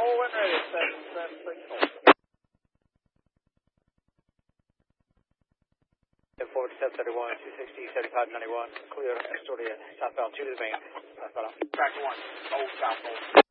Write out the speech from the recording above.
All wind ready, 764. Forward 731, 260, 7591, clear, Astoria, southbound 2 to the main. Southbound. Track 1, old southbound.